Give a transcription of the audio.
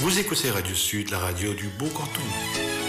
Vous écoutez Radio Sud, la radio du Beau Canton.